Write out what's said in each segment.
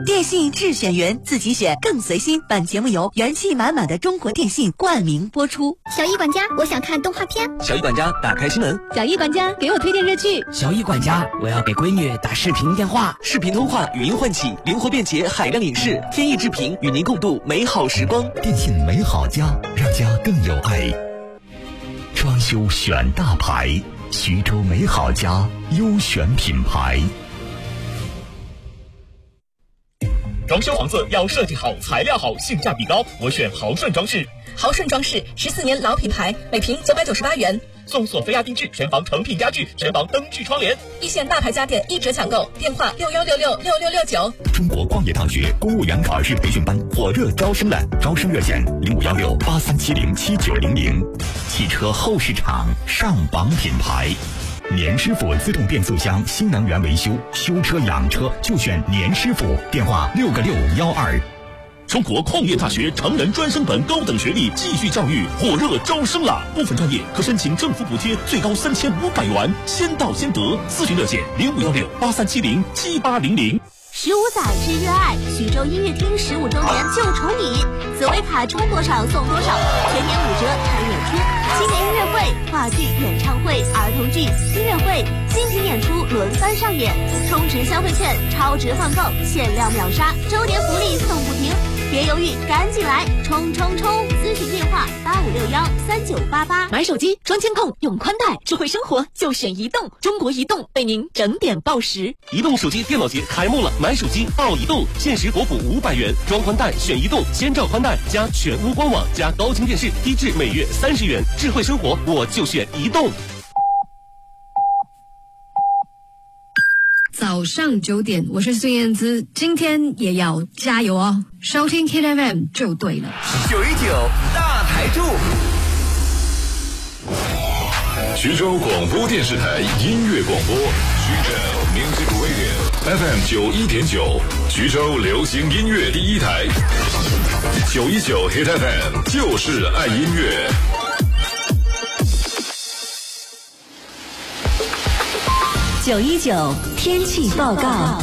电信智选园，自己选更随心。本节目由元气满满的中国电信冠名播出。 小易管家，我想看动画片。 小易管家，打开新闻。 小易管家，给我推荐热剧。 小易管家，我要给闺女打视频电话。 视频通话，语音唤起，灵活便捷，海量影视，天意制屏，与您共度美好时光。 电信美好家，让家更有爱。装修选大牌，徐州美好家优选品牌。 装修房子要设计好，材料好，性价比高，我选豪顺装饰。 豪顺装饰14年老品牌，每平998元， 送索菲亚定制，全房成品家具，全房灯具窗帘， 一线大牌家电一折抢购，电话61666669。 中国矿业大学公务员考试培训班火热招生了，招生热线051683707900。汽车后市场上榜品牌。年师傅自动变速箱新能源维修，修车养车就选年师傅，电话6个612。 中国矿业大学成人专升本高等学历继续教育火热招生了，部分专业可申请政府补贴，最高3500元，先到先得。咨询热线051683707800。 15载之热爱，徐州音乐厅15周年就宠你，紫薇卡充多少送多少，全年5折看演出，青年音乐会、话剧、演唱会、儿童剧、音乐会、精品演出轮番上演，充值消费券超值换购，限量秒杀，周年福利送不停，别犹豫，赶紧来冲冲冲！咨询电话85613988。 买手机装监控，用宽带，智慧生活就选移动。中国移动为您整点报时。 移动手机电脑节开幕了，买手机报移动，限时国补500元，装宽带选移动，先兆宽带加全屋官网加高清电视，低至每月30元。智慧生活我就选移动。 早上9点，我是孙燕姿，今天也要加油哦！收听 Hit FM 就对了。 919大台柱， 徐州广播电视台音乐广播，徐州 Music Radio FM 91.9，徐州流行音乐第一台。919 Hit FM 就是爱音乐。 919天气报告。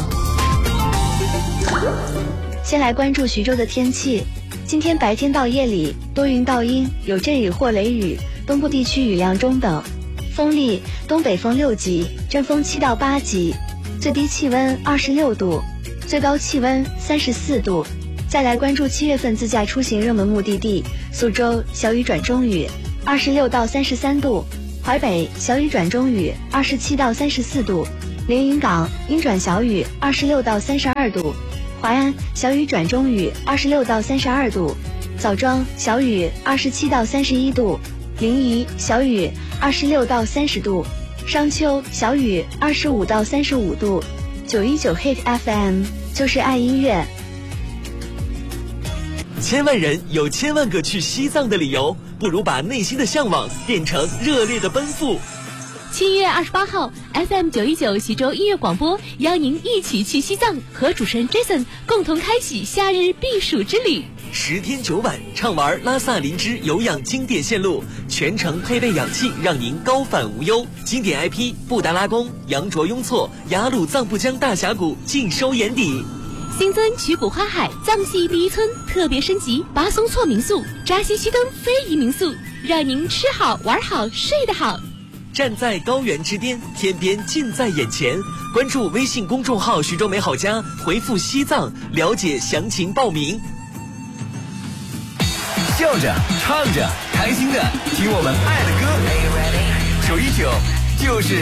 先来关注徐州的天气。今天白天到夜里多云到阴，有阵雨或雷雨，东部地区雨量中等，风力东北风6级，阵风7到8级，最低气温26度，最高气温34度。再来关注7月份自驾出行热门目的地，苏州小雨转中雨，26到33度。淮北小雨转中雨，27到34度；连云港阴转小雨，26到32度；淮安小雨转中雨，26到32度；枣庄小雨27到31度；临沂小雨26到30度；商丘小雨25到35度。919 Hit FM 就是爱音乐。 千万人有千万个去西藏的理由，不如把内心的向往变成热烈的奔赴。 7月28号 FM 919徐州音乐广播邀您一起去西藏，和主持人 Jason 共同开启夏日避暑之旅。 10天9晚，畅玩拉萨林芝有氧经典线路，全程配备氧气，让您高反无忧。经典 IP 布达拉宫、羊卓雍措、雅鲁藏布江大峡谷尽收眼底。 新增曲谷花海藏系第一村特别升级巴松措民宿、扎西须登非遗民宿，让您吃好玩好睡得好。 站在高原之巅，天边近在眼前。关注微信公众号徐州美好家，回复西藏了解详情报名。 笑着唱着开心的听我们爱的歌，919就是